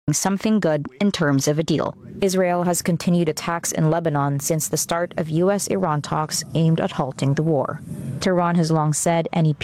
something good in terms of a deal. Israel has continued attacks in Lebanon since the start of U.S.-Iran talks aimed at halting the war. Tehran has long said any